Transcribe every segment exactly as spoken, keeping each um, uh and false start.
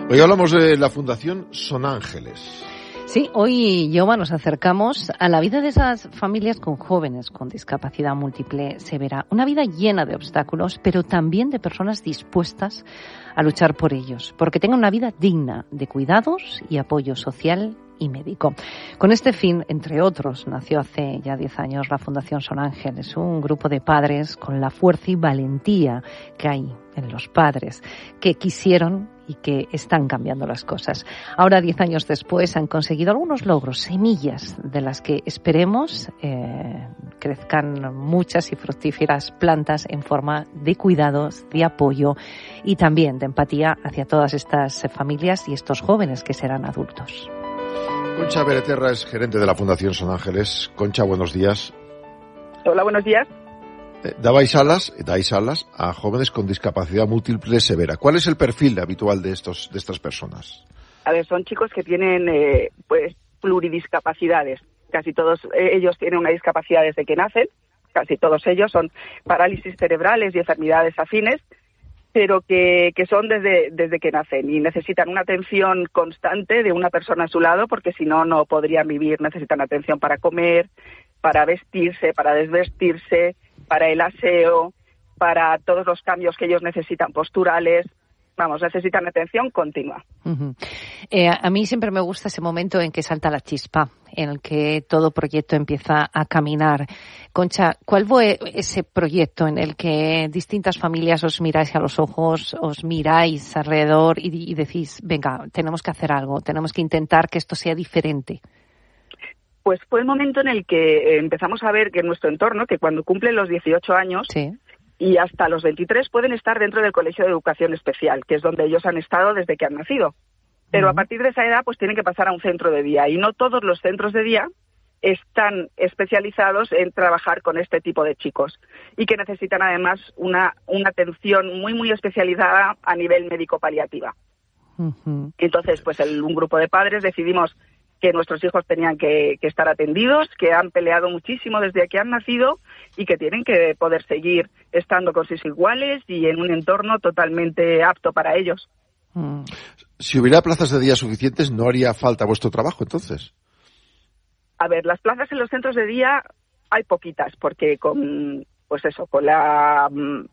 Hoy hablamos de la Fundación Son Ángeles. Sí, hoy, Yoba, nos acercamos a la vida de esas familias con jóvenes con discapacidad múltiple severa. Una vida llena de obstáculos, pero también de personas dispuestas a luchar por ellos, porque tengan una vida digna de cuidados y apoyo social y médico. Con este fin, entre otros, nació hace ya diez años la Fundación Son Ángeles, un grupo de padres con la fuerza y valentía que hay en los padres, que quisieron y que están cambiando las cosas. Ahora, diez años después, han conseguido algunos logros, semillas de las que esperemos eh, crezcan muchas y fructíferas plantas en forma de cuidados, de apoyo y también de empatía hacia todas estas familias y estos jóvenes que serán adultos. Concha Bereterra es gerente de la Fundación Son Ángeles. Concha, buenos días. Hola, buenos días. Dabais alas, dais alas a jóvenes con discapacidad múltiple severa. ¿Cuál es el perfil habitual de estos de estas personas? A ver, son chicos que tienen eh, pues pluridiscapacidades. Casi todos eh, ellos tienen una discapacidad desde que nacen. Casi todos ellos son parálisis cerebrales y enfermedades afines, pero que, que son desde, desde que nacen y necesitan una atención constante de una persona a su lado, porque si no, no podrían vivir. Necesitan atención para comer, para vestirse, para desvestirse, para el aseo, para todos los cambios que ellos necesitan posturales. Vamos, necesitan atención continua. Uh-huh. Eh, a mí siempre me gusta ese momento en que salta la chispa, en el que todo proyecto empieza a caminar. Concha, ¿cuál fue ese proyecto en el que distintas familias os miráis a los ojos, os miráis alrededor y, y decís, venga, tenemos que hacer algo, tenemos que intentar que esto sea diferente? Pues fue el momento en el que empezamos a ver que en nuestro entorno, que cuando cumplen los dieciocho años, sí, y hasta los veintitrés pueden estar dentro del Colegio de Educación Especial, que es donde ellos han estado desde que han nacido. Pero uh-huh. a partir de esa edad pues tienen que pasar a un centro de día, y no todos los centros de día están especializados en trabajar con este tipo de chicos, y que necesitan además una, una atención muy, muy especializada a nivel médico-paliativa. Uh-huh. Entonces, pues el, un grupo de padres decidimos que nuestros hijos tenían que, que estar atendidos, que han peleado muchísimo desde que han nacido y que tienen que poder seguir estando con sus iguales y en un entorno totalmente apto para ellos. Mm. Si hubiera plazas de día suficientes, ¿no haría falta vuestro trabajo entonces? A ver, las plazas en los centros de día hay poquitas, porque con, pues eso, con la,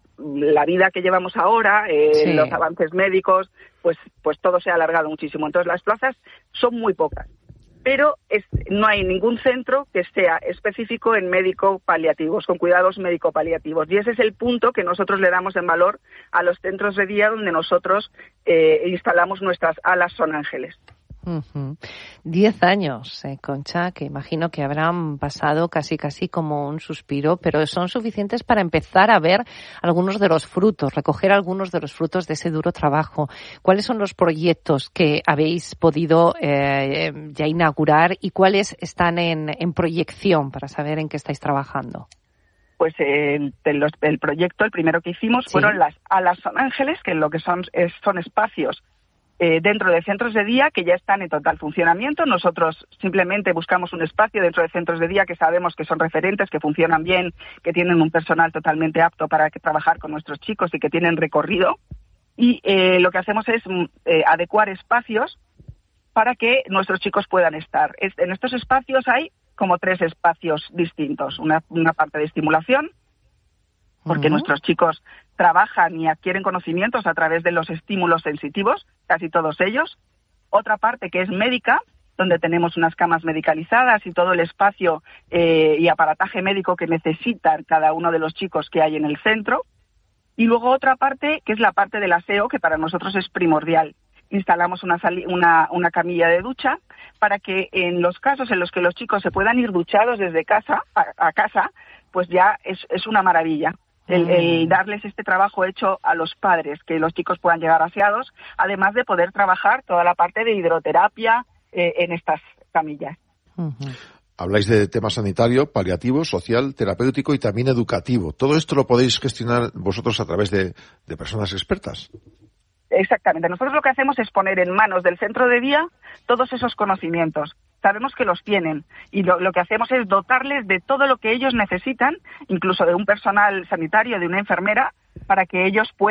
la vida que llevamos ahora, eh, sí. los avances médicos, pues, pues todo se ha alargado muchísimo. Entonces las plazas son muy pocas. Pero es, no hay ningún centro que sea específico en médico-paliativos, con cuidados médico-paliativos. Y ese es el punto que nosotros le damos en valor a los centros de día donde nosotros eh, instalamos nuestras alas Son Ángeles. Uh-huh. Diez años, eh, Concha, que imagino que habrán pasado casi casi como un suspiro, pero son suficientes para empezar a ver algunos de los frutos, recoger algunos de los frutos de ese duro trabajo. ¿Cuáles son los proyectos que habéis podido eh, ya inaugurar y cuáles están en, en proyección para saber en qué estáis trabajando? Pues el, el, el proyecto, el primero que hicimos, ¿sí? fueron las alas Son Ángeles, que lo que son es, son espacios Eh, dentro de centros de día que ya están en total funcionamiento. Nosotros simplemente buscamos un espacio dentro de centros de día que sabemos que son referentes, que funcionan bien, que tienen un personal totalmente apto para que, trabajar con nuestros chicos y que tienen recorrido. Y eh, lo que hacemos es eh, adecuar espacios para que nuestros chicos puedan estar. Es, en estos espacios hay como tres espacios distintos. Una, una parte de estimulación, porque uh-huh. nuestros chicos trabajan y adquieren conocimientos a través de los estímulos sensitivos, casi todos ellos. Otra parte que es médica, donde tenemos unas camas medicalizadas y todo el espacio eh, y aparataje médico que necesitan cada uno de los chicos que hay en el centro. Y luego otra parte que es la parte del aseo, que para nosotros es primordial. Instalamos una, sali- una, una camilla de ducha para que en los casos en los que los chicos se puedan ir duchados desde casa a, a casa, pues ya es, es una maravilla. El, el darles este trabajo hecho a los padres, que los chicos puedan llegar aseados, además de poder trabajar toda la parte de hidroterapia eh, en estas camillas. Uh-huh. Habláis de tema sanitario, paliativo, social, terapéutico y también educativo. ¿Todo esto lo podéis gestionar vosotros a través de, de personas expertas? Exactamente. Nosotros lo que hacemos es poner en manos del centro de día todos esos conocimientos. Sabemos que los tienen y lo, lo que hacemos es dotarles de todo lo que ellos necesitan, incluso de un personal sanitario, de una enfermera, para que ellos puedan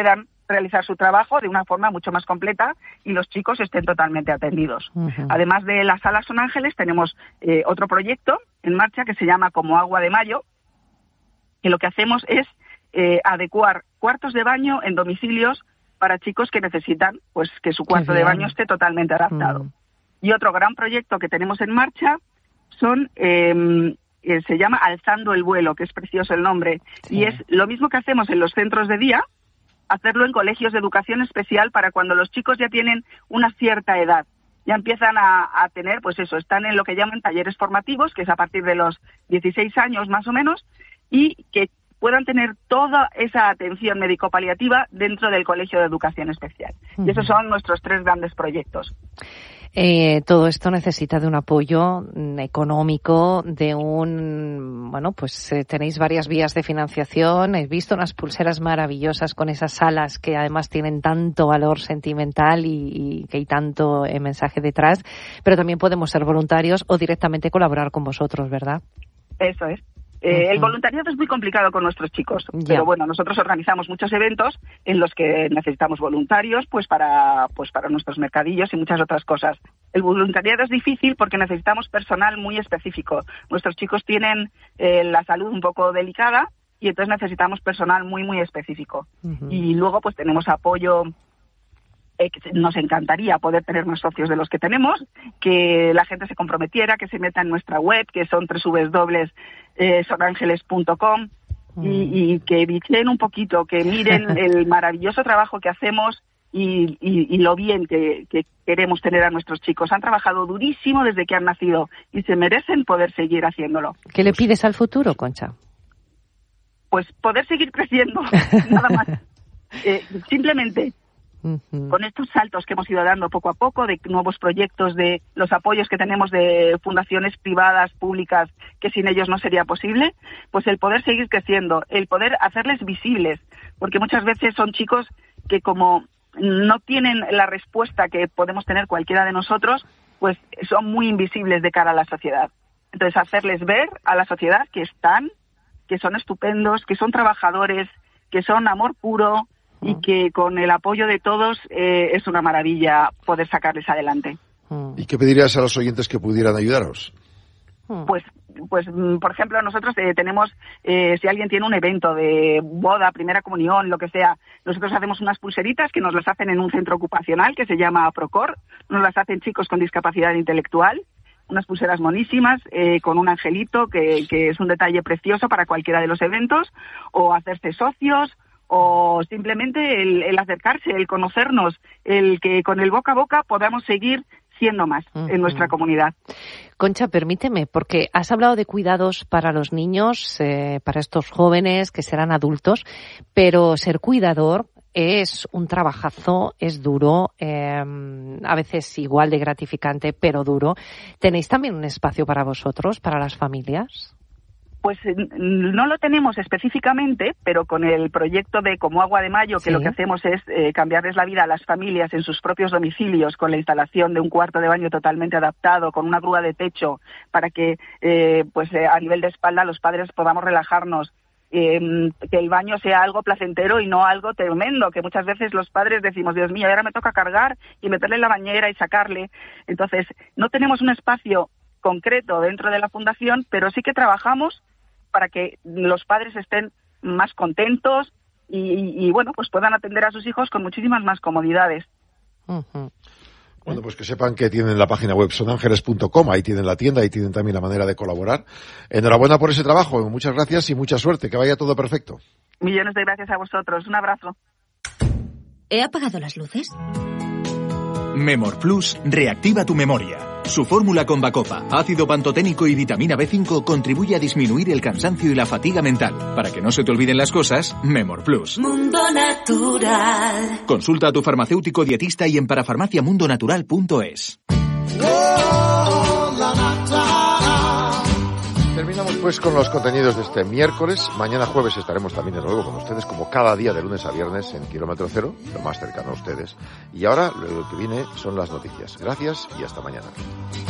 realizar su trabajo de una forma mucho más completa y los chicos estén totalmente atendidos. Uh-huh. Además de las salas Son Ángeles, tenemos eh, otro proyecto en marcha que se llama Como Agua de Mayo, que lo que hacemos es eh, adecuar cuartos de baño en domicilios para chicos que necesitan pues que su cuarto de baño esté totalmente adaptado. Uh-huh. Y otro gran proyecto que tenemos en marcha son... Eh, Eh, se llama Alzando el Vuelo, que es precioso el nombre, sí. Y es lo mismo que hacemos en los centros de día, hacerlo en colegios de educación especial para cuando los chicos ya tienen una cierta edad, ya empiezan a, a tener, pues eso, están en lo que llaman talleres formativos, que es a partir de los dieciséis años más o menos, y que puedan tener toda esa atención médico-paliativa dentro del colegio de educación especial. Uh-huh. Y esos son nuestros tres grandes proyectos. Eh, todo esto necesita de un apoyo económico, de un, bueno, pues eh, tenéis varias vías de financiación. He visto unas pulseras maravillosas con esas salas que además tienen tanto valor sentimental y, y que hay tanto eh, mensaje detrás, pero también podemos ser voluntarios o directamente colaborar con vosotros, ¿verdad? Eso es. Eh, uh-huh. El voluntariado es muy complicado con nuestros chicos, yeah. pero bueno, nosotros organizamos muchos eventos en los que necesitamos voluntarios, pues para, pues para nuestros mercadillos y muchas otras cosas. El voluntariado es difícil porque necesitamos personal muy específico. Nuestros chicos tienen eh, la salud un poco delicada y entonces necesitamos personal muy, muy específico. Uh-huh. Y luego pues tenemos apoyo. Nos encantaría poder tener más socios de los que tenemos, que la gente se comprometiera, que se meta en nuestra web, que son doble u doble u doble u punto son ángeles punto com, mm. y, y que bicheen un poquito, que miren el maravilloso trabajo que hacemos y, y, y lo bien que, que queremos tener a nuestros chicos. Han trabajado durísimo desde que han nacido y se merecen poder seguir haciéndolo. ¿Qué le pides al futuro, Concha? Pues poder seguir creciendo, nada más. Eh, simplemente... Uh-huh. Con estos saltos que hemos ido dando poco a poco, de nuevos proyectos, de los apoyos que tenemos de fundaciones privadas, públicas, que sin ellos no sería posible, pues el poder seguir creciendo, el poder hacerles visibles, porque muchas veces son chicos que como no tienen la respuesta que podemos tener cualquiera de nosotros, pues son muy invisibles de cara a la sociedad. Entonces hacerles ver a la sociedad que están, que son estupendos, que son trabajadores, que son amor puro, y que con el apoyo de todos eh, es una maravilla poder sacarles adelante. ¿Y qué pedirías a los oyentes que pudieran ayudaros? Pues, pues por ejemplo, nosotros eh, tenemos, eh, si alguien tiene un evento de boda, primera comunión, lo que sea, nosotros hacemos unas pulseritas que nos las hacen en un centro ocupacional que se llama Procor, nos las hacen chicos con discapacidad intelectual, unas pulseras monísimas eh, con un angelito que, que es un detalle precioso para cualquiera de los eventos, o hacerse socios, o simplemente el, el acercarse, el conocernos, el que con el boca a boca podamos seguir siendo más uh-huh. en nuestra comunidad. Concha, permíteme, porque has hablado de cuidados para los niños, eh, para estos jóvenes que serán adultos, pero ser cuidador es un trabajazo, es duro, eh, a veces igual de gratificante, pero duro. ¿Tenéis también un espacio para vosotros, para las familias? Pues no lo tenemos específicamente, pero con el proyecto de Como Agua de Mayo, que sí. lo que hacemos es eh, cambiarles la vida a las familias en sus propios domicilios, con la instalación de un cuarto de baño totalmente adaptado, con una grúa de techo, para que eh, pues eh, a nivel de espalda los padres podamos relajarnos, eh, que el baño sea algo placentero y no algo tremendo, que muchas veces los padres decimos, Dios mío, ahora me toca cargar y meterle en la bañera y sacarle. Entonces, no tenemos un espacio concreto dentro de la fundación, pero sí que trabajamos para que los padres estén más contentos y, y, y, bueno, pues puedan atender a sus hijos con muchísimas más comodidades. Uh-huh. Bueno, pues que sepan que tienen la página web son ángeles punto com, ahí tienen la tienda, ahí tienen también la manera de colaborar. Enhorabuena por ese trabajo, muchas gracias y mucha suerte, que vaya todo perfecto. Millones de gracias a vosotros, un abrazo. ¿He apagado las luces? Memor Plus reactiva tu memoria. Su fórmula con Bacopa, ácido pantoténico y vitamina B cinco contribuye a disminuir el cansancio y la fatiga mental. Para que no se te olviden las cosas, Memor Plus. Mundo Natural. Consulta a tu farmacéutico dietista y en parafarmacia mundo natural punto es. Terminamos pues con los contenidos de este miércoles. Mañana jueves estaremos también de nuevo con ustedes, como cada día de lunes a viernes en Kilómetro Cero, lo más cercano a ustedes. Y ahora lo que viene son las noticias. Gracias y hasta mañana.